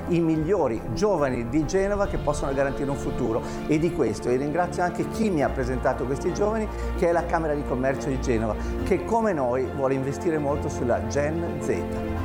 i migliori giovani di Genova che possono garantire un futuro, e di questo, e ringrazio anche chi mi ha presentato questi giovani, che è la Camera di Commercio di Genova, che come noi vuole investire molto sulla Gen Z.